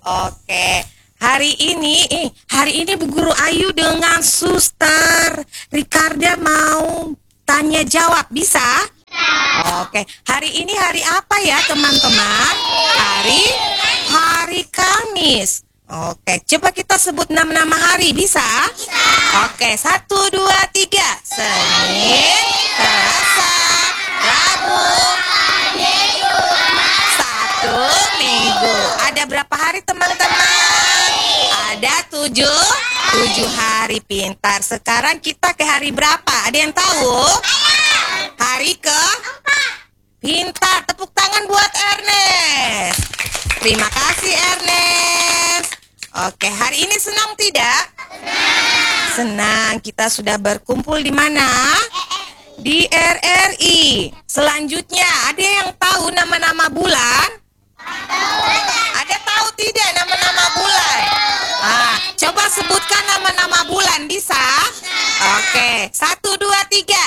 Oke, hari ini Bu Guru Ayu dengan Suster Ricarda mau tanya jawab, bisa? Oke, hari ini hari apa ya teman-teman? Hari Kamis. Oke, coba kita sebut nama-nama hari, bisa? Oke, 1, 2, 3. Senin, Selasa, Rabu, Sabtu, Minggu. Ada berapa hari teman-teman? Ada 7 hari. Pintar. Sekarang kita ke hari berapa? Ada yang tahu? Hari ke? Pintar. Tepuk tangan buat Ernest. Terima kasih Ernest. Oke, hari ini senang tidak? Senang. Kita sudah berkumpul di mana? Di RRI. Selanjutnya, ada yang tahu nama-nama bulan? Ada tahu tidak nama-nama bulan? Coba sebutkan nama-nama bulan, bisa? Oke, 1, 2, 3.